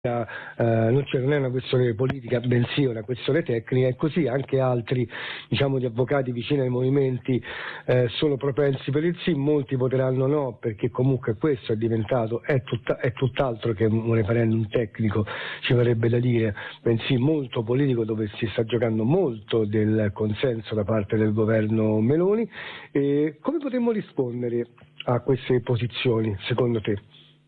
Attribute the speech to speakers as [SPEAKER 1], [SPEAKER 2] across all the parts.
[SPEAKER 1] non è una questione politica, bensì una questione tecnica, e così anche altri, diciamo, di avvocati vicini ai movimenti sono propensi per il sì. Molti voteranno no, perché comunque questo è tutt'altro che un referendum tecnico, ci verrebbe da dire, bensì molto politico, dove si sta giocando molto del consenso da parte del governo Meloni. E come potremmo rispondere a queste posizioni, secondo te?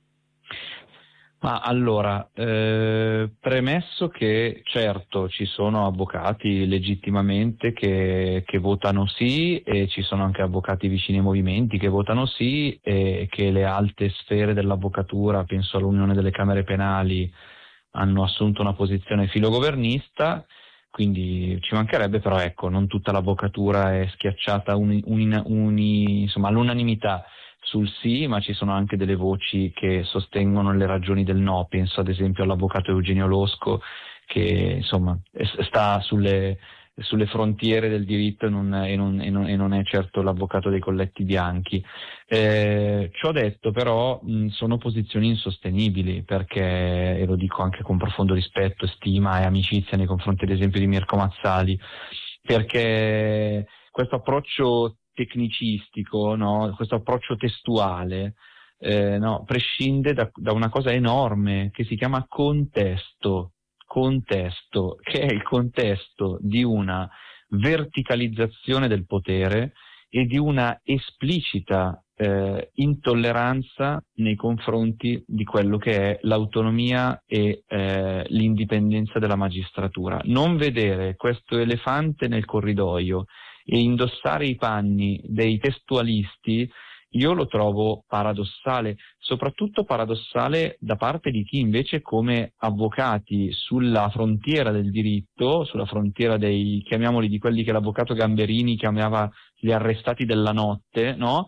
[SPEAKER 2] Ma allora, premesso che certo ci sono avvocati legittimamente che votano sì, e ci sono anche avvocati vicini ai movimenti che votano sì, e che le alte sfere dell'avvocatura, penso all'Unione delle Camere Penali, hanno assunto una posizione filogovernista, quindi ci mancherebbe, però ecco, non tutta l'avvocatura è schiacciata insomma, all'unanimità sul sì, ma ci sono anche delle voci che sostengono le ragioni del no. Penso ad esempio all'avvocato Eugenio Losco, che insomma sta sulle frontiere del diritto e non è certo l'avvocato dei colletti bianchi. Ciò detto, però, sono posizioni insostenibili, perché, e lo dico anche con profondo rispetto, stima e amicizia nei confronti ad esempio di Mirko Mazzali, perché questo approccio tecnicistico, no? Questo approccio testuale, no? Prescinde da una cosa enorme che si chiama contesto, che è il contesto di una verticalizzazione del potere e di una esplicita intolleranza nei confronti di quello che è l'autonomia e l'indipendenza della magistratura. Non vedere questo elefante nel corridoio e indossare i panni dei testualisti, io lo trovo paradossale, soprattutto paradossale da parte di chi invece, come avvocati sulla frontiera del diritto, sulla frontiera dei, chiamiamoli, di quelli che l'avvocato Gamberini chiamava gli arrestati della notte, no?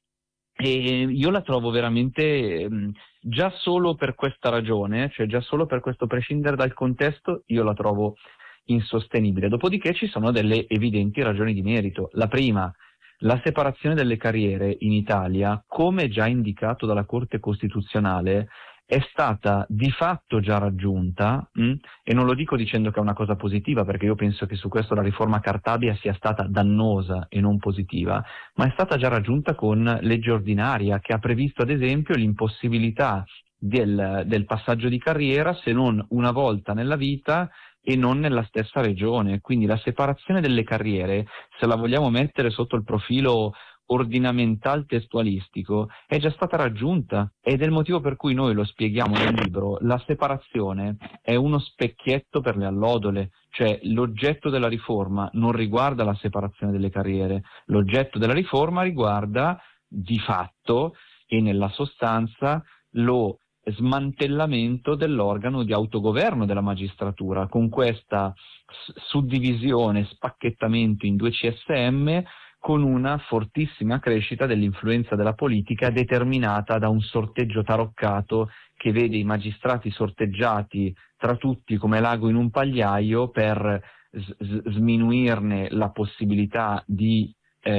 [SPEAKER 2] E io la trovo veramente, già solo per questa ragione, cioè già solo per questo prescindere dal contesto, io la trovo insostenibile. Dopodiché ci sono delle evidenti ragioni di merito. La prima, la separazione delle carriere in Italia, come già indicato dalla Corte Costituzionale, è stata di fatto già raggiunta, e non lo dico dicendo che è una cosa positiva, perché io penso che su questo la riforma Cartabia sia stata dannosa e non positiva, ma è stata già raggiunta con legge ordinaria, che ha previsto ad esempio l'impossibilità del passaggio di carriera se non una volta nella vita e non nella stessa regione. Quindi la separazione delle carriere, se la vogliamo mettere sotto il profilo ordinamental testualistico, è già stata raggiunta, ed è il motivo per cui noi lo spieghiamo nel libro. La separazione è uno specchietto per le allodole, cioè l'oggetto della riforma non riguarda la separazione delle carriere, l'oggetto della riforma riguarda di fatto e nella sostanza lo smantellamento dell'organo di autogoverno della magistratura, con questa suddivisione, spacchettamento in due CSM, con una fortissima crescita dell'influenza della politica determinata da un sorteggio taroccato che vede i magistrati sorteggiati tra tutti come l'ago in un pagliaio per sminuirne la possibilità di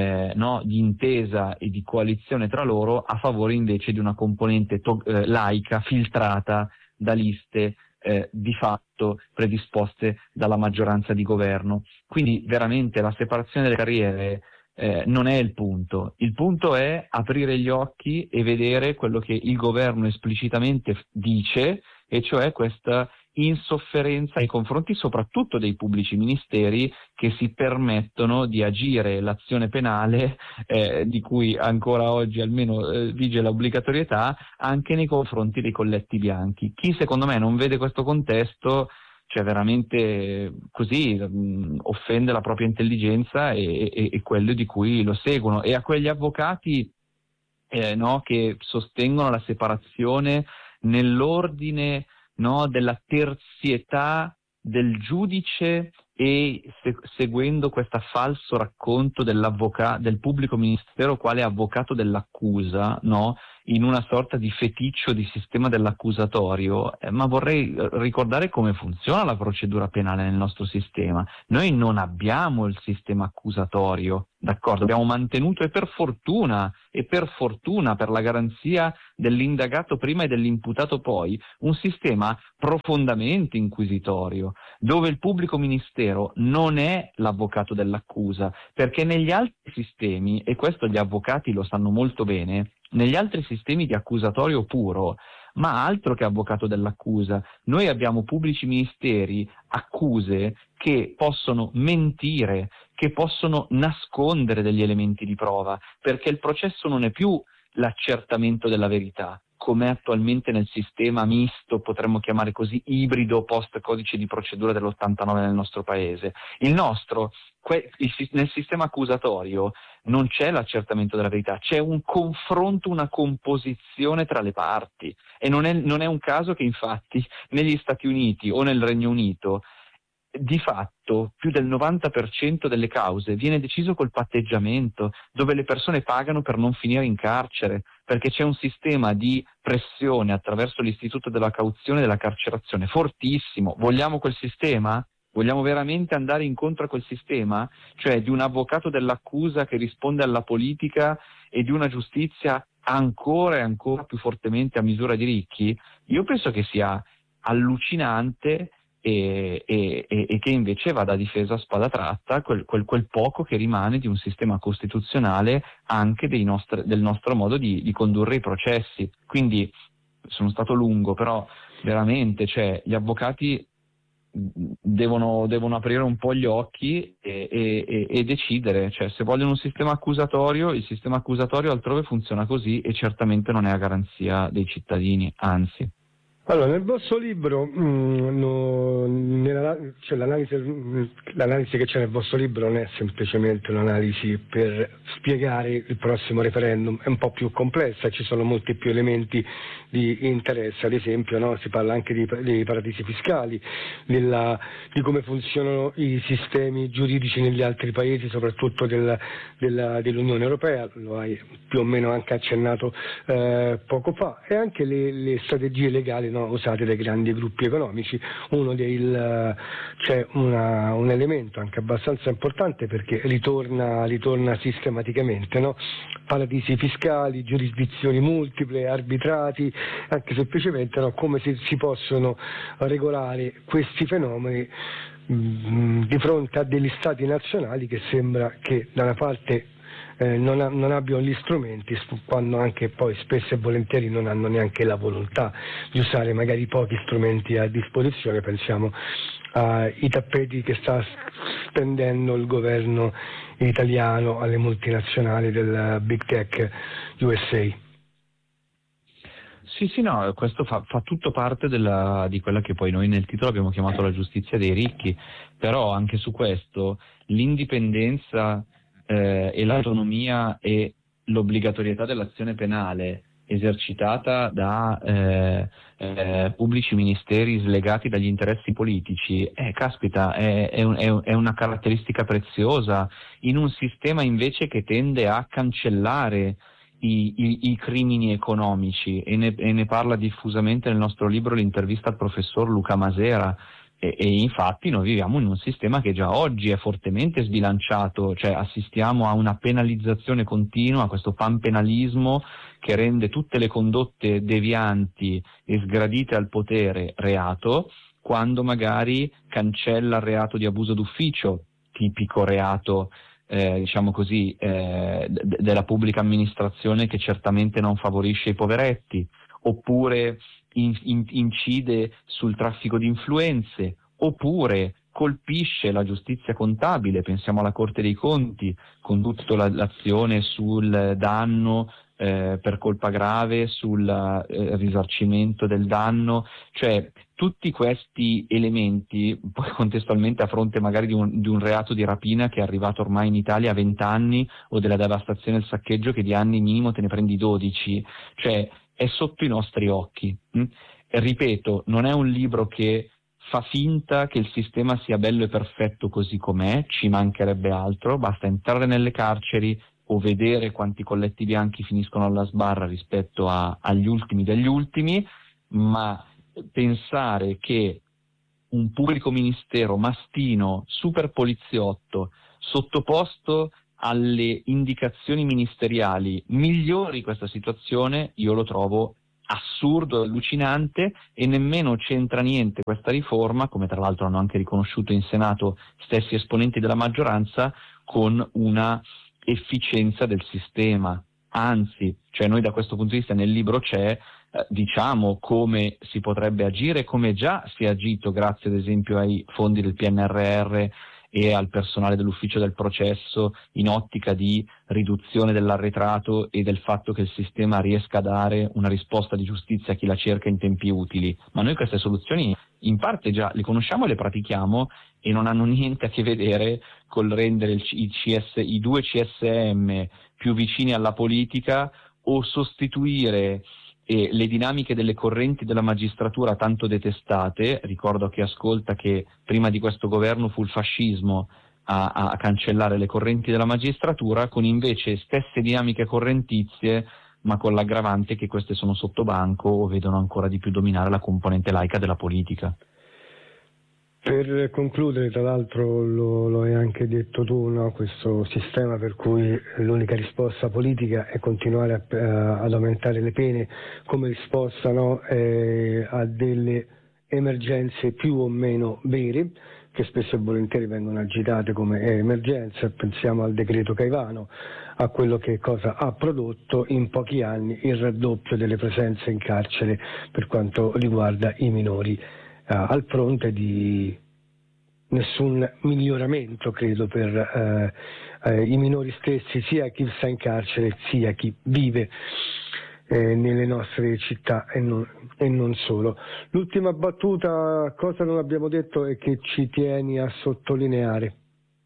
[SPEAKER 2] intesa e di coalizione tra loro, a favore invece di una componente laica filtrata da liste di fatto predisposte dalla maggioranza di governo. Quindi veramente la separazione delle carriere non è il punto è aprire gli occhi e vedere quello che il governo esplicitamente dice, e cioè questa insofferenza nei confronti soprattutto dei pubblici ministeri, che si permettono di agire l'azione penale, di cui ancora oggi almeno vige l'obbligatorietà, anche nei confronti dei colletti bianchi. Chi secondo me non vede questo contesto, cioè veramente così offende la propria intelligenza e quello di cui lo seguono. E a quegli avvocati che sostengono la separazione nell'ordine della terzietà del giudice e seguendo questo falso racconto del pubblico ministero quale avvocato dell'accusa, in una sorta di feticcio di sistema dell'accusatorio, ma vorrei ricordare come funziona la procedura penale nel nostro sistema. Noi non abbiamo il sistema accusatorio, d'accordo? Abbiamo mantenuto, e per fortuna per la garanzia dell'indagato prima e dell'imputato poi, un sistema profondamente inquisitorio, dove il pubblico ministero non è l'avvocato dell'accusa, perché negli altri sistemi, e questo gli avvocati lo sanno molto bene, negli altri sistemi di accusatorio puro, ma altro che avvocato dell'accusa, noi abbiamo pubblici ministeri, accuse che possono mentire, che possono nascondere degli elementi di prova, perché il processo non è più l'accertamento della verità, come attualmente nel sistema misto, potremmo chiamare così, ibrido post codice di procedura dell'89 nel nostro paese. Il nostro, nel sistema accusatorio non c'è l'accertamento della verità, c'è un confronto, una composizione tra le parti, e non è un caso che infatti negli Stati Uniti o nel Regno Unito di fatto più del 90% delle cause viene deciso col patteggiamento, dove le persone pagano per non finire in carcere, perché c'è un sistema di pressione attraverso l'istituto della cauzione e della carcerazione fortissimo. Vogliamo quel sistema? Vogliamo veramente andare incontro a quel sistema? Cioè di un avvocato dell'accusa che risponde alla politica e di una giustizia ancora e ancora più fortemente a misura di ricchi? Io penso che sia allucinante e che invece vada difesa a spada tratta quel poco che rimane di un sistema costituzionale anche del nostro modo di condurre i processi. Quindi sono stato lungo, però veramente, cioè, gli avvocati devono aprire un po' gli occhi e decidere, cioè, se vogliono un sistema accusatorio, il sistema accusatorio altrove funziona così e certamente non è a garanzia dei cittadini, anzi.
[SPEAKER 1] Allora, nel vostro libro, l'analisi che c'è nel vostro libro non è semplicemente un'analisi per spiegare il prossimo referendum, è un po' più complessa, ci sono molti più elementi di interesse. Ad esempio, no, si parla anche dei paradisi fiscali, di come funzionano i sistemi giuridici negli altri paesi, soprattutto dell'Unione Europea, lo hai più o meno anche accennato poco fa, e anche le strategie legali, no, usate dai grandi gruppi economici. C'è un elemento anche abbastanza importante, perché ritorna sistematicamente, no? Paradisi fiscali, giurisdizioni multiple, arbitrati, anche semplicemente, no, come si possono regolare questi fenomeni di fronte a degli stati nazionali che sembra che da una parte non abbiano gli strumenti, quando anche poi spesso e volentieri non hanno neanche la volontà di usare magari pochi strumenti a disposizione. Pensiamo ai tappeti che sta spendendo il governo italiano alle multinazionali del Big Tech USA.
[SPEAKER 2] Sì, no, questo fa tutto parte di quella che poi noi nel titolo abbiamo chiamato la giustizia dei ricchi, però anche su questo l'indipendenza e l'autonomia e l'obbligatorietà dell'azione penale esercitata da pubblici ministeri slegati dagli interessi politici, caspita, è una caratteristica preziosa in un sistema invece che tende a cancellare i crimini economici, e ne parla diffusamente nel nostro libro l'intervista al professor Luca Masera. E infatti noi viviamo in un sistema che già oggi è fortemente sbilanciato, cioè assistiamo a una penalizzazione continua, a questo panpenalismo che rende tutte le condotte devianti e sgradite al potere reato, quando magari cancella il reato di abuso d'ufficio, tipico reato diciamo così della pubblica amministrazione, che certamente non favorisce i poveretti, oppure incide sul traffico di influenze, oppure colpisce la giustizia contabile. Pensiamo alla Corte dei Conti con tutta l'azione sul danno per colpa grave, sul risarcimento del danno, cioè tutti questi elementi, poi contestualmente a fronte magari di un reato di rapina che è arrivato ormai in Italia a 20 anni, o della devastazione e il saccheggio che di anni minimo te ne prendi 12, cioè è sotto i nostri occhi. E ripeto, non è un libro che fa finta che il sistema sia bello e perfetto così com'è, ci mancherebbe altro, basta entrare nelle carceri, o vedere quanti colletti bianchi finiscono alla sbarra rispetto agli ultimi degli ultimi, ma pensare che un pubblico ministero mastino, super poliziotto, sottoposto alle indicazioni ministeriali, migliori questa situazione, io lo trovo assurdo, allucinante, e nemmeno c'entra niente questa riforma, come tra l'altro hanno anche riconosciuto in Senato stessi esponenti della maggioranza, con una efficienza del sistema. Anzi, cioè noi da questo punto di vista nel libro c'è, diciamo, come si potrebbe agire, come già si è agito grazie ad esempio ai fondi del PNRR e al personale dell'ufficio del processo, in ottica di riduzione dell'arretrato e del fatto che il sistema riesca a dare una risposta di giustizia a chi la cerca in tempi utili. Ma noi queste soluzioni in parte già le conosciamo e le pratichiamo, e non hanno niente a che vedere col rendere i due CSM più vicini alla politica, o sostituire le dinamiche delle correnti della magistratura tanto detestate. Ricordo a chi ascolta che prima di questo governo fu il fascismo a cancellare le correnti della magistratura, con invece stesse dinamiche correntizie, ma con l'aggravante che queste sono sotto banco o vedono ancora di più dominare la componente laica della politica.
[SPEAKER 1] Per concludere, tra l'altro lo hai anche detto tu, no? Questo sistema per cui l'unica risposta politica è continuare ad aumentare le pene come risposta, no? A delle emergenze più o meno vere, che spesso e volentieri vengono agitate come emergenze. Pensiamo al decreto Caivano, a quello che cosa ha prodotto in pochi anni: il raddoppio delle presenze in carcere per quanto riguarda i minori, al fronte di nessun miglioramento, credo, per i minori stessi, sia chi sta in carcere sia chi vive nelle nostre città e non solo. L'ultima battuta, cosa non abbiamo detto e che ci tieni a sottolineare?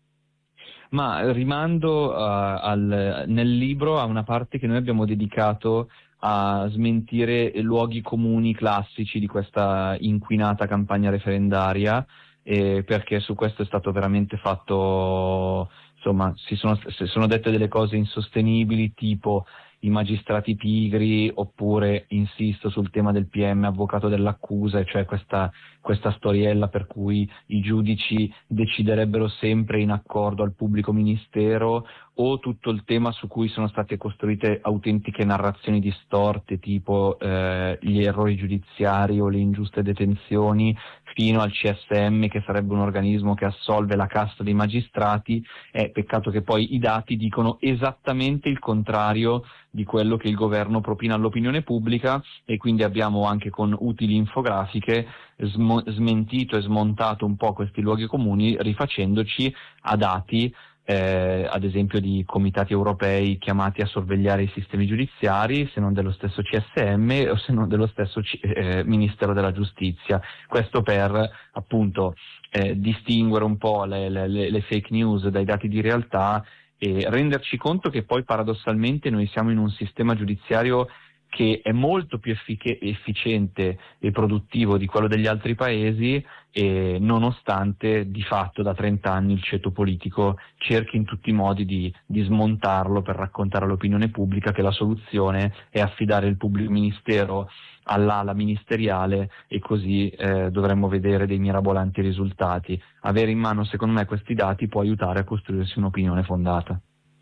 [SPEAKER 2] Ma rimando nel libro a una parte che noi abbiamo dedicato a smentire luoghi comuni classici di questa inquinata campagna referendaria, perché su questo è stato veramente fatto, insomma, si sono dette delle cose insostenibili, tipo i magistrati pigri, oppure insisto sul tema del PM avvocato dell'accusa, cioè questa storiella per cui i giudici deciderebbero sempre in accordo al pubblico ministero, o tutto il tema su cui sono state costruite autentiche narrazioni distorte, tipo gli errori giudiziari o le ingiuste detenzioni, fino al CSM, che sarebbe un organismo che assolve la casta dei magistrati. Peccato che poi i dati dicono esattamente il contrario di quello che il governo propina all'opinione pubblica, e quindi abbiamo anche con utili infografiche smentito e smontato un po' questi luoghi comuni, rifacendoci a dati ad esempio di comitati europei chiamati a sorvegliare i sistemi giudiziari, se non dello stesso CSM o se non dello stesso Ministero della Giustizia. Questo per appunto distinguere un po' le fake news dai dati di realtà, e renderci conto che poi paradossalmente noi siamo in un sistema giudiziario che è molto più efficiente e produttivo di quello degli altri paesi, e nonostante di fatto da 30 anni il ceto politico cerchi in tutti i modi di smontarlo per raccontare all'opinione pubblica che la soluzione è affidare il pubblico ministero all'ala ministeriale, e così dovremmo vedere dei mirabolanti risultati. Avere in mano, secondo me, questi dati può aiutare a costruirsi un'opinione fondata.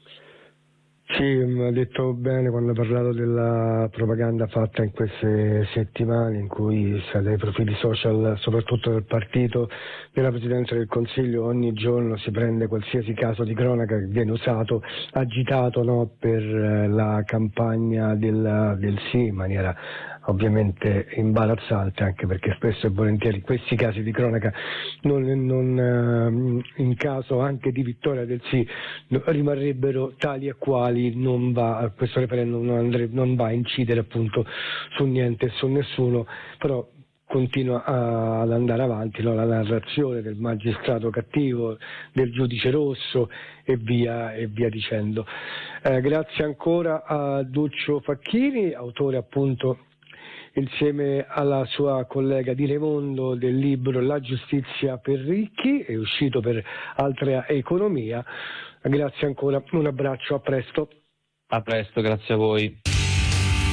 [SPEAKER 1] Sì, ha detto bene quando ha parlato della propaganda fatta in queste settimane, in cui dai profili social, soprattutto del partito della Presidenza del Consiglio, ogni giorno si prende qualsiasi caso di cronaca che viene usato, agitato, no, per la campagna del sì, in maniera ovviamente imbarazzante, anche perché spesso e volentieri questi casi di cronaca in caso anche di vittoria del sì rimarrebbero tali e quali. Questo referendum non va a incidere appunto su niente e su nessuno, però continua ad andare avanti, no? La narrazione del magistrato cattivo, del giudice rosso e via dicendo. Grazie ancora a Duccio Facchini, autore appunto insieme alla sua collega di Raimondo del libro La giustizia per ricchi, è uscito per Altra Economia. Grazie ancora, un abbraccio, a presto.
[SPEAKER 2] A presto, grazie a voi.